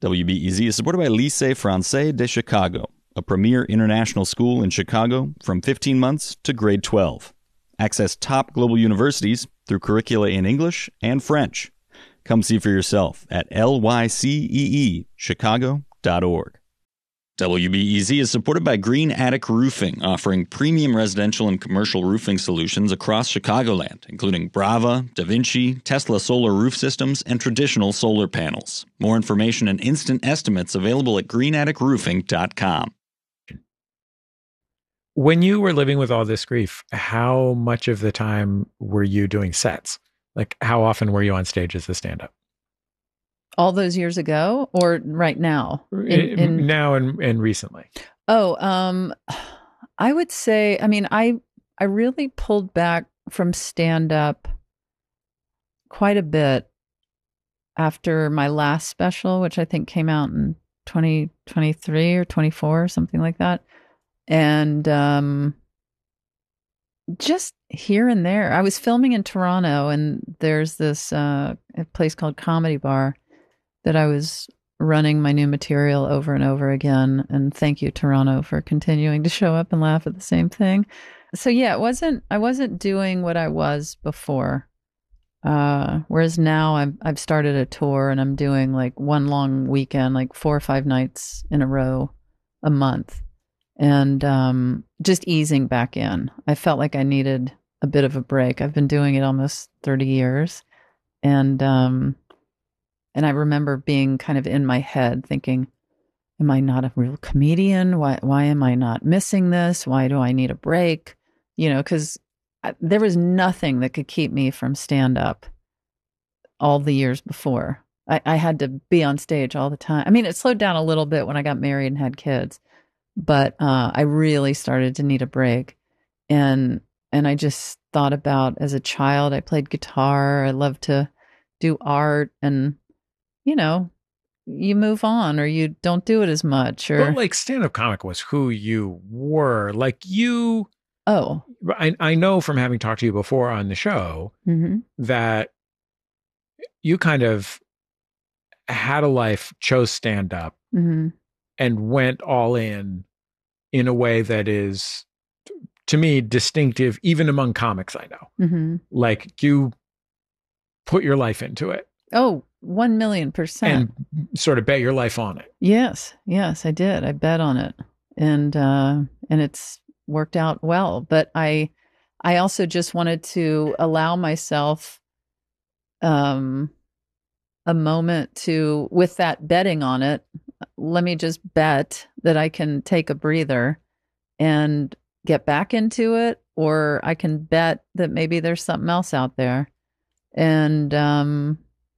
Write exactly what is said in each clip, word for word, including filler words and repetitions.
W B E Z is supported by Lycée Français de Chicago, a premier international school in Chicago from fifteen months to grade twelve. Access top global universities through curricula in English and French. Come see for yourself at L Y C E E chicago dot org. W B E Z is supported by Green Attic Roofing, offering premium residential and commercial roofing solutions across Chicagoland, including Brava, DaVinci, Tesla solar roof systems, and traditional solar panels. More information and instant estimates available at green attic roofing dot com. When you were living with all this grief, how much of the time were you doing sets? Like, how often were you on stage as a stand-up? All those years ago or right now? In, in... Now and, and recently. Oh, um, I would say, I mean, I, I really pulled back from stand-up quite a bit after my last special, which I think came out in twenty twenty-three or twenty-four or something like that. And um, just here and there. I was filming in Toronto, and there's this uh, a place called Comedy Bar that I was running my new material over and over again. And thank you, Toronto, for continuing to show up and laugh at the same thing. So yeah, it wasn't, I wasn't doing what I was before. Uh, whereas now I've, I've started a tour and I'm doing like one long weekend, like four or five nights in a row a month. And um, just easing back in. I felt like I needed a bit of a break. I've been doing it almost thirty years. And, um, And I remember being kind of in my head thinking, am I not a real comedian? Why, why am I not missing this? Why do I need a break? You know, because there was nothing that could keep me from stand up all the years before. I, I had to be on stage all the time. I mean, it slowed down a little bit when I got married and had kids, but uh, I really started to need a break. And, and I just thought about, as a child, I played guitar. I loved to do art, and you know, you move on or you don't do it as much. Or but like stand-up comic was who you were. Like you, oh, I, I know from having talked to you before on the show mm-hmm. that you kind of had a life, chose stand-up, mm-hmm. and went all in in a way that is, to me, distinctive even among comics I know. Mm-hmm. Like you put your life into it. Oh, one million percent. And sort of bet your life on it. Yes. Yes, I did. I bet on it. And, uh, and it's worked out well. But I, I also just wanted to allow myself, um, a moment to, with that betting on it, let me just bet that I can take a breather and get back into it, or I can bet that maybe there's something else out there. And, um,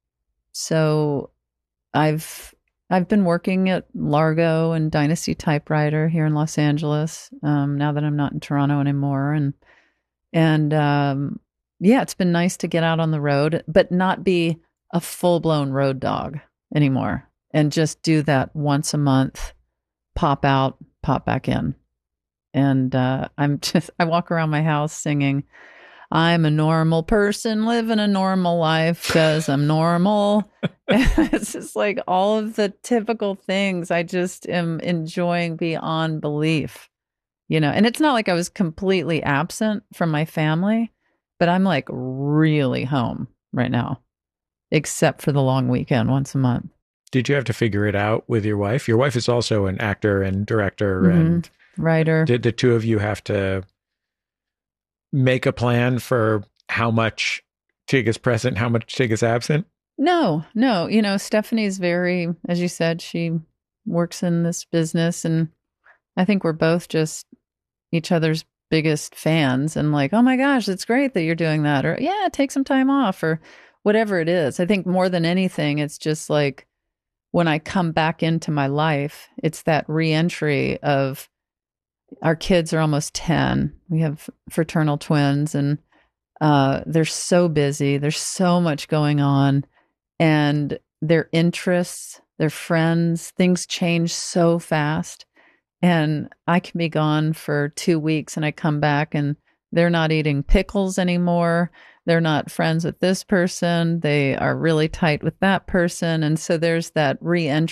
So I've I've been working at Largo and Dynasty Typewriter here in Los Angeles, um, now that I'm not in Toronto anymore. And and um, yeah, it's been nice to get out on the road, but not be a full-blown road dog anymore, and just do that once a month, pop out, pop back in. And uh, I'm just, I walk around my house singing, I'm a normal person living a normal life because I'm normal. It's just like all of the typical things I just am enjoying beyond belief, you know. And it's not like I was completely absent from my family, but I'm like really home right now, except for the long weekend once a month. Did you have to figure it out with your wife? Your wife is also an actor and director mm-hmm. and writer. Did the two of you have to make a plan for how much Tig is present, how much Tig is absent? No, no. You know, Stephanie's very, as you said, she works in this business, and I think we're both just each other's biggest fans, and like, oh my gosh, it's great that you're doing that, or yeah, take some time off, or whatever it is. I think more than anything, it's just like when I come back into my life, it's that re-entry of, our kids are almost ten. We have fraternal twins, and uh, they're so busy. There's so much going on, and their interests, their friends, things change so fast. And I can be gone for two weeks and I come back and they're not eating pickles anymore. They're not friends with this person. They are really tight with that person. And so there's that re-entry